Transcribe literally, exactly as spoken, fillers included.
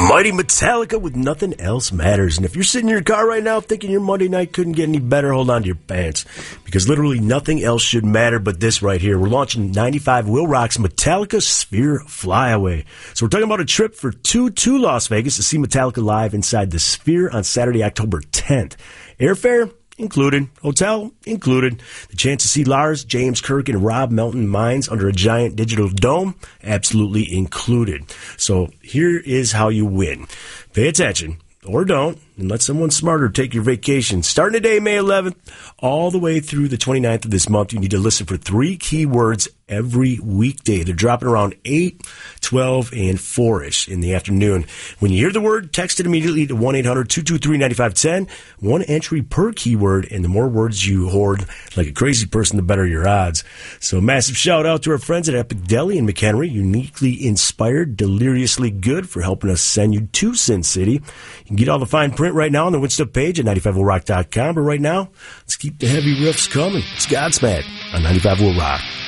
Mighty Metallica with Nothing Else Matters. And if you're sitting in your car right now thinking your Monday night couldn't get any better, hold on to your pants. Because literally nothing else should matter but this right here. We're launching ninety-five Will Rock's Metallica Sphere Flyaway. So we're talking about a trip for two to Las Vegas to see Metallica live inside the Sphere on Saturday, October tenth. Airfare included. Hotel included. The chance to see Lars, James Kirk, and Rob Melton Mines under a giant digital dome, absolutely included. So here is how you win. Pay attention, or don't, and let someone smarter take your vacation. Starting today, May eleventh, all the way through the twenty-ninth of this month, you need to listen for three keywords every weekday. They're dropping around eight, twelve, and four-ish in the afternoon. When you hear the word, text it immediately to one eight hundred two two three nine five one zero. One entry per keyword, and the more words you hoard like a crazy person, the better your odds. So massive shout-out to our friends at Epic Deli in McHenry, uniquely inspired, deliriously good, for helping us send you to Sin City. You can get all the fine print right now on the Winstuff page at ninety-five will rock dot com. But right now, let's keep the heavy riffs coming. It's Godsmack on ninety-five Will Rock.